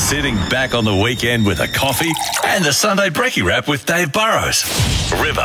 Sitting back on the weekend with a coffee and the Sunday Brekkie Wrap with Dave Burrows. River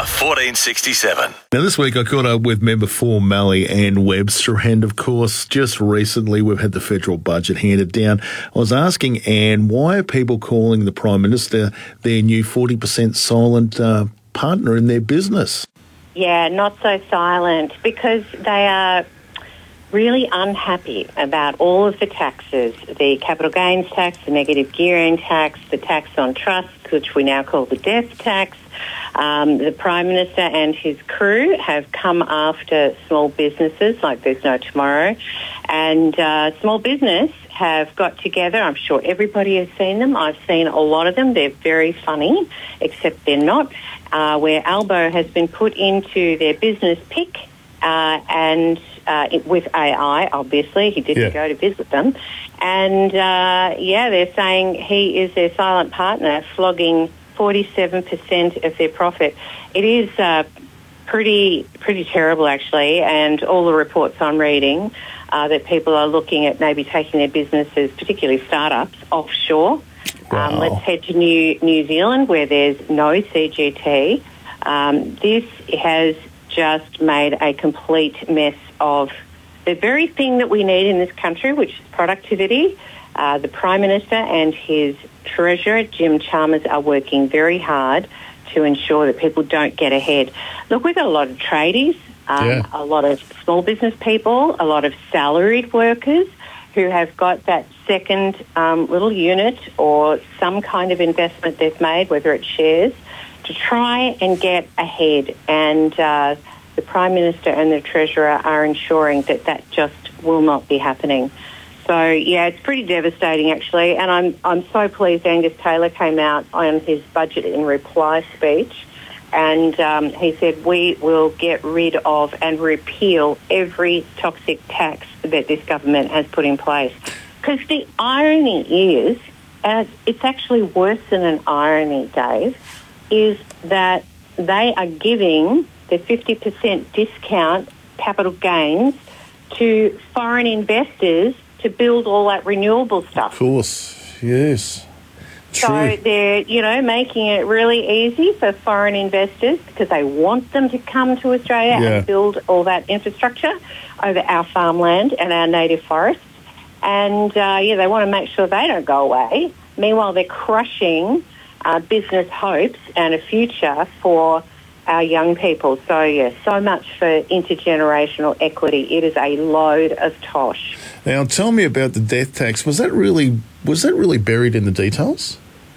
1467. Now, this week I caught up with Member for Mallee Ann Webster, and of course, just recently we've had the federal budget handed down. I was asking Ann, why are people calling the Prime Minister their new 40% silent partner in their business? Yeah, not so silent, because they are really unhappy about all of the taxes, the capital gains tax, the negative gearing tax, the tax on trusts, which we now call the death tax. The Prime Minister and his crew have come after small businesses like there's no tomorrow. And small business have got together. I'm sure everybody has seen them. I've seen a lot of them. They're very funny, except they're not. Where Albo has been put into their business pick and with AI, obviously. He didn't go to visit them. And, they're saying he is their silent partner, flogging 47% of their profit. It is pretty terrible, actually, and all the reports I'm reading that people are looking at maybe taking their businesses, particularly startups, offshore. Wow. Let's head to New Zealand, where there's no CGT. This has just made a complete mess of the very thing that we need in this country, which is productivity. The Prime Minister and his Treasurer, Jim Chalmers, are working very hard to ensure that people don't get ahead. Look, we've got a lot of tradies, a lot of small business people, a lot of salaried workers who have got that second little unit or some kind of investment they've made, whether it's shares, to try and get ahead. And the Prime Minister and the Treasurer are ensuring that that just will not be happening. So, yeah, it's pretty devastating, actually. And I'm so pleased Angus Taylor came out on his budget in reply speech, and he said we will get rid of and repeal every toxic tax that this government has put in place. Because the irony is, and it's actually worse than an irony, Dave, is that they are giving the 50% discount capital gains to foreign investors to build all that renewable stuff. Of course, yes. True. So they're, making it really easy for foreign investors because they want them to come to Australia and build all that infrastructure over our farmland and our native forests. And, they want to make sure they don't go away. Meanwhile, they're crushing business hopes and a future for our young people. So, so much for intergenerational equity. It is a load of tosh. Now, tell me about the death tax. Was that really buried in the details?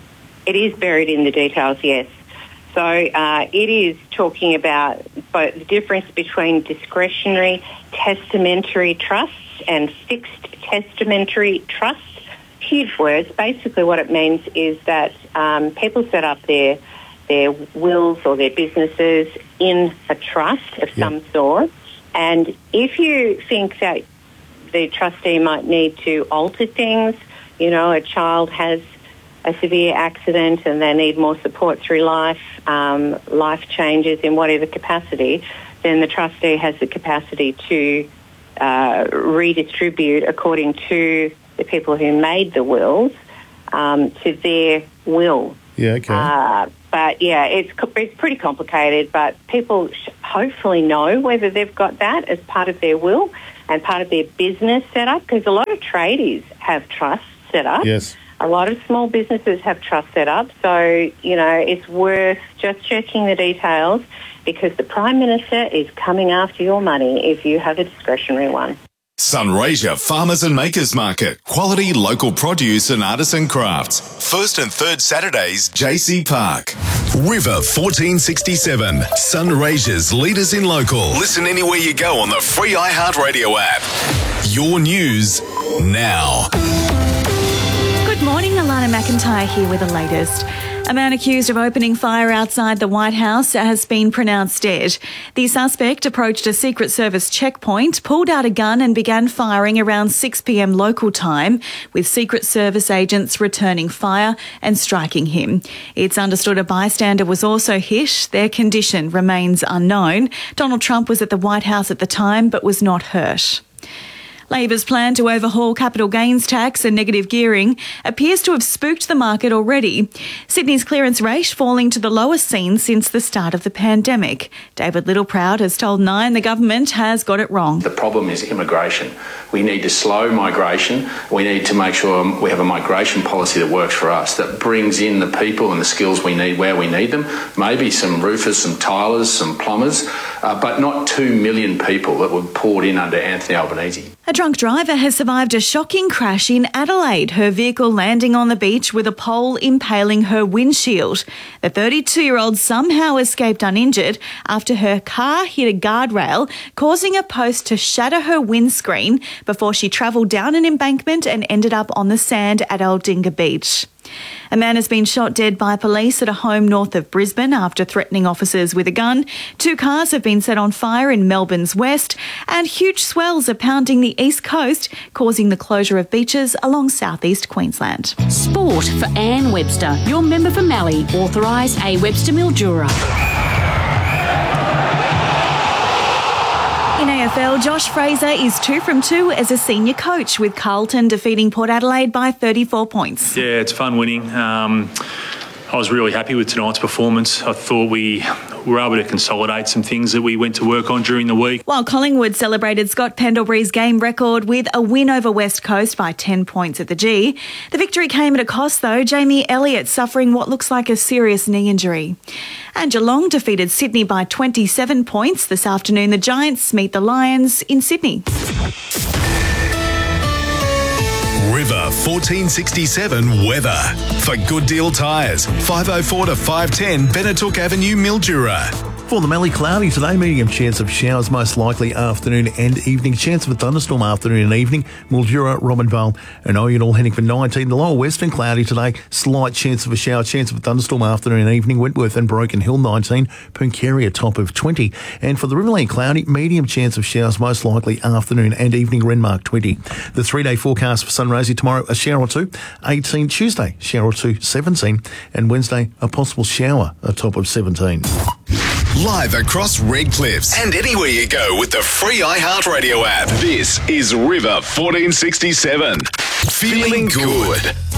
It is buried in the details, yes. So it is talking about both the difference between discretionary testamentary trusts and fixed testamentary trusts. Huge words. Basically what it means is that people set up their wills or their businesses in a trust of some sort. And if you think that the trustee might need to alter things, a child has a severe accident and they need more support through life, life changes in whatever capacity, then the trustee has the capacity to redistribute according to the people who made the wills to their will. Yeah, okay. But, it's pretty complicated, but people hopefully know whether they've got that as part of their will and part of their business setup, because a lot of tradies have trusts set up. Yes. A lot of small businesses have trusts set up. So, it's worth just checking the details because the Prime Minister is coming after your money if you have a discretionary one. Sunraysia Farmers and Makers Market. Quality local produce and artisan crafts. First and third Saturdays, JC Park. River 1467. Sunraysia's leaders in local. Listen anywhere you go on the free iHeartRadio app. Your news now. Good morning, Alana McIntyre here with the latest. A man accused of opening fire outside the White House has been pronounced dead. The suspect approached a Secret Service checkpoint, pulled out a gun and began firing around 6 p.m. local time, with Secret Service agents returning fire and striking him. It's understood a bystander was also hit. Their condition remains unknown. Donald Trump was at the White House at the time but was not hurt. Labor's plan to overhaul capital gains tax and negative gearing appears to have spooked the market already. Sydney's clearance rate falling to the lowest seen since the start of the pandemic. David Littleproud has told Nine the government has got it wrong. The problem is immigration. We need to slow migration. We need to make sure we have a migration policy that works for us, that brings in the people and the skills we need where we need them. Maybe some roofers, some tilers, some plumbers, but not 2 million people that were poured in under Anthony Albanese. A drunk driver has survived a shocking crash in Adelaide, her vehicle landing on the beach with a pole impaling her windshield. The 32-year-old somehow escaped uninjured after her car hit a guardrail, causing a post to shatter her windscreen before she travelled down an embankment and ended up on the sand at Aldinga Beach. A man has been shot dead by police at a home north of Brisbane after threatening officers with a gun. 2 cars have been set on fire in Melbourne's west, and huge swells are pounding the east coast, causing the closure of beaches along southeast Queensland. Sport for Anne Webster, your member for Mallee, authorised A. Webster Mildura. In AFL, Josh Fraser is 2 from 2 as a senior coach, with Carlton defeating Port Adelaide by 34 points. Yeah, it's fun winning. I was really happy with tonight's performance. I thought we were able to consolidate some things that we went to work on during the week. While Collingwood celebrated Scott Pendlebury's game record with a win over West Coast by 10 points at the G. The victory came at a cost, though, Jamie Elliott suffering what looks like a serious knee injury. And Geelong defeated Sydney by 27 points. This afternoon, the Giants meet the Lions in Sydney. River 1467 weather. For Good Deal Tyres, 504 to 510 Benetook Avenue, Mildura. For the Mallee, cloudy today, medium chance of showers, most likely afternoon and evening. Chance of a thunderstorm afternoon and evening. Mildura, Robinvale and Oyonnax heading for 19. The lower western cloudy today, slight chance of a shower, chance of a thunderstorm afternoon and evening. Wentworth and Broken Hill 19. Pooncaria top of 20. And for the Riverland, cloudy, medium chance of showers, most likely afternoon and evening. Renmark 20. The 3-day forecast for Sunraysia tomorrow, a shower or 2, 18. Tuesday, shower or 2, 17. And Wednesday, a possible shower, a top of 17. Live across Red Cliffs and anywhere you go with the free iHeartRadio app. This is River 1467. Feeling good.